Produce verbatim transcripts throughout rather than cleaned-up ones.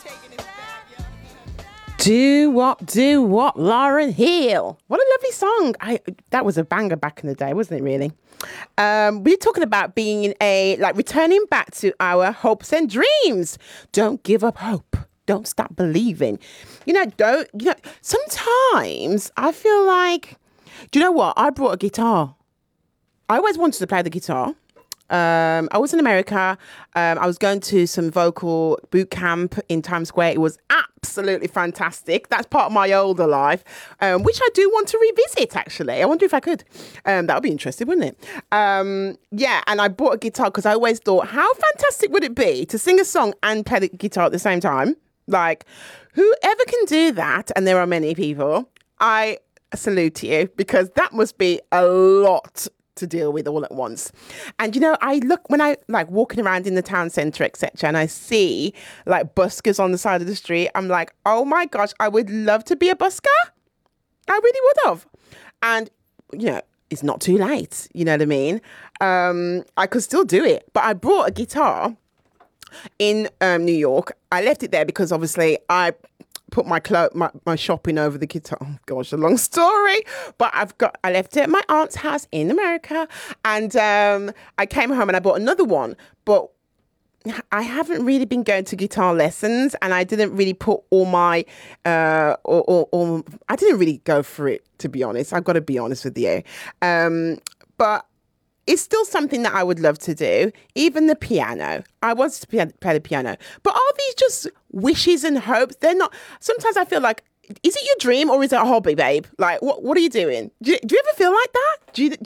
Do what, do what, Lauryn Hill. What a lovely song. I That was a banger back in the day, wasn't it, really? Um, we're talking about being in a, like, returning back to our hopes and dreams. Don't give up hope. Don't stop believing. You know, don't, you know, sometimes I feel like, do you know what? I brought a guitar. I always wanted to play the guitar. Um, I was in America. Um, I was going to some vocal boot camp in Times Square. It was absolutely fantastic. That's part of my older life, um, which I do want to revisit, actually. I wonder if I could. Um, that would be interesting, wouldn't it? Um, yeah, and I bought a guitar because I always thought, how fantastic would it be to sing a song and play the guitar at the same time? Like, whoever can do that, and there are many people, I salute you, because that must be a lot to deal with all at once. And you know, I look when I like walking around in the town centre, et cetera, and I see like buskers on the side of the street, I'm like, oh my gosh, I would love to be a busker. I really would have. And you know, it's not too late. You know what I mean? Um, I could still do it. But I brought a guitar in um, New York. I left it there because obviously I put my, clo- my my shopping over the guitar. Oh gosh, a long story. But I've got I left it at my aunt's house in America, and um, I came home and I bought another one. But I haven't really been going to guitar lessons, and I didn't really put all my uh or, or, or I didn't really go for it, to be honest. I've got to be honest with you. Um, but it's still something that I would love to do. Even the piano. I want to play the piano. But are these just wishes and hopes? They're not. Sometimes I feel like, is it your dream or is it a hobby, babe? Like, what what are you doing? Do you, do you ever feel like that? Do you...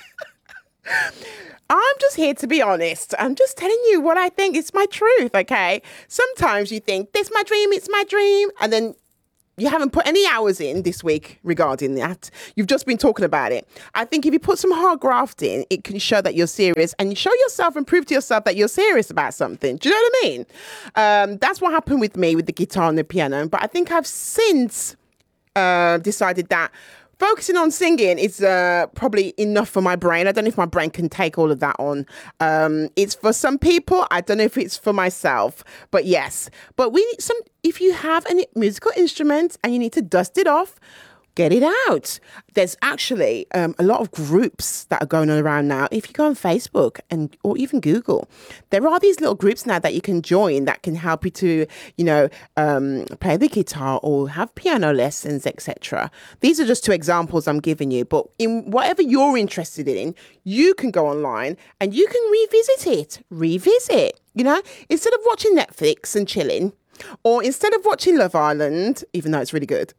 I'm just here to be honest. I'm just telling you what I think. It's my truth, okay? Sometimes you think, this is my dream, it's my dream. And then you haven't put any hours in this week regarding that. You've just been talking about it. I think if you put some hard graft in, it can show that you're serious, and you show yourself and prove to yourself that you're serious about something. Do you know what I mean? Um, that's what happened with me with the guitar and the piano. But I think I've since uh, decided that focusing on singing is uh, probably enough for my brain. I don't know if my brain can take all of that on. Um, it's for some people. I don't know if it's for myself. But yes. But we need some. If you have any musical instruments and you need to dust it off, get it out. There's actually um, a lot of groups that are going on around now. If you go on Facebook and or even Google, there are these little groups now that you can join that can help you to, you know, um, play the guitar or have piano lessons, et cetera. These are just two examples I'm giving you. But in whatever you're interested in, you can go online and you can revisit it. Revisit, you know, instead of watching Netflix and chilling, or instead of watching Love Island, even though it's really good.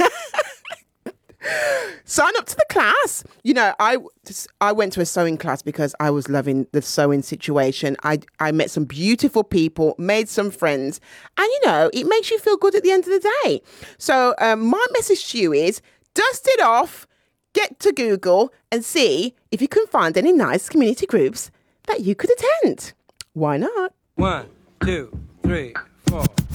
Sign up to the class. You know, I I went to a sewing class because I was loving the sewing situation. I, I met some beautiful people, made some friends, and, you know, it makes you feel good at the end of the day. So um, my message to you is dust it off, get to Google and see if you can find any nice community groups that you could attend. Why not? One, two, three, four.